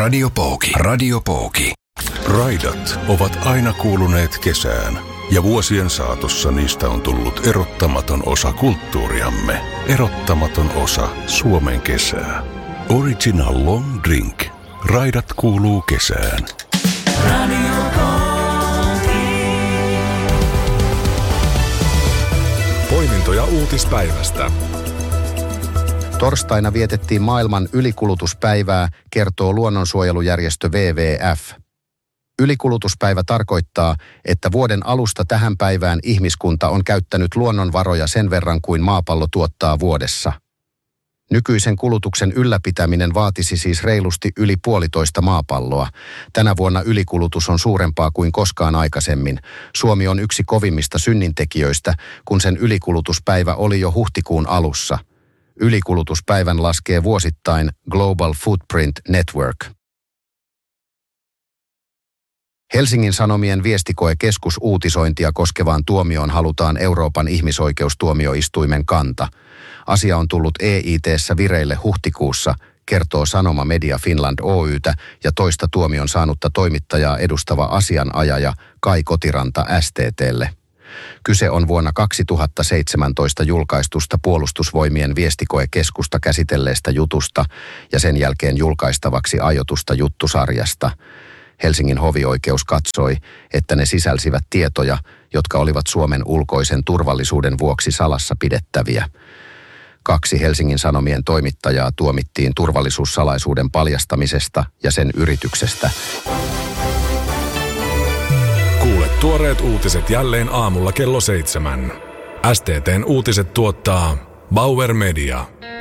Radio Pooki. Raidat ovat aina kuuluneet kesään, ja vuosien saatossa niistä on tullut erottamaton osa kulttuuriamme. Erottamaton osa Suomen kesää. Original Long Drink. Raidat kuuluu kesään. Radio Pooki. Poimintoja uutispäivästä. Torstaina vietettiin maailman ylikulutuspäivää, kertoo luonnonsuojelujärjestö WWF. Ylikulutuspäivä tarkoittaa, että vuoden alusta tähän päivään ihmiskunta on käyttänyt luonnonvaroja sen verran kuin maapallo tuottaa vuodessa. Nykyisen kulutuksen ylläpitäminen vaatisi siis reilusti yli 1,5 maapalloa. Tänä vuonna ylikulutus on suurempaa kuin koskaan aikaisemmin. Suomi on yksi kovimmista synnintekijöistä, kun sen ylikulutuspäivä oli jo huhtikuun alussa. Ylikulutuspäivän laskee vuosittain Global Footprint Network. Helsingin Sanomien viestikoekeskus uutisointia koskevaan tuomioon halutaan Euroopan ihmisoikeustuomioistuimen kanta. Asia on tullut EIT:ssä vireille huhtikuussa, kertoo Sanoma Media Finland Oy:tä ja toista tuomion saanutta toimittajaa edustava asianajaja Kai Kotiranta STT:lle. Kyse on vuonna 2017 julkaistusta Puolustusvoimien viestikoekeskusta käsitelleestä jutusta ja sen jälkeen julkaistavaksi aiotusta juttusarjasta. Helsingin hovioikeus katsoi, että ne sisälsivät tietoja, jotka olivat Suomen ulkoisen turvallisuuden vuoksi salassa pidettäviä. 2 Helsingin Sanomien toimittajaa tuomittiin turvallisuussalaisuuden paljastamisesta ja sen yrityksestä. Kuule tuoreet uutiset jälleen aamulla kello 7. STT:n uutiset tuottaa Bauer Media.